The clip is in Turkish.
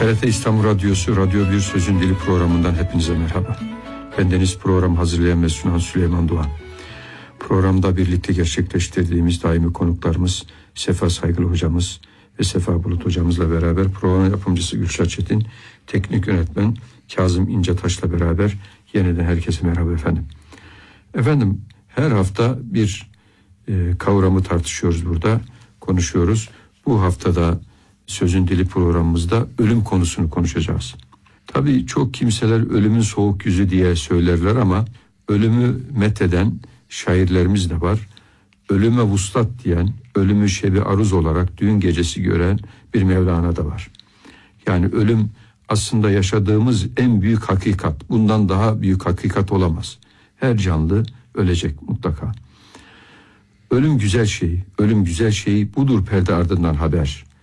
TRT İstanbul Radyosu Radyo Bir Sözün Dili programından hepinize merhaba. Bendeniz program hazırlayan ve sunan Süleyman Doğan. Programda birlikte gerçekleştirdiğimiz daimi konuklarımız Sefa Saygılı hocamız ve Sefa Bulut hocamızla beraber program yapımcısı Gülşah Çetin, teknik yönetmen Kazım İncetaş'la beraber yeniden herkese merhaba efendim. Efendim her hafta bir kavramı tartışıyoruz burada, konuşuyoruz. Bu haftada Sözün Dili programımızda ölüm konusunu konuşacağız. Tabii çok kimseler ölümün soğuk yüzü diye söylerler ama ölümü metheden şairlerimiz de var. Ölüme vuslat diyen, ölümü şebi aruz olarak düğün gecesi gören bir Mevlana da var. Yani ölüm aslında yaşadığımız en büyük hakikat. Bundan daha büyük hakikat olamaz. Her canlı ölecek mutlaka. Ölüm güzel şey, ölüm güzel şey, budur perde ardından haber.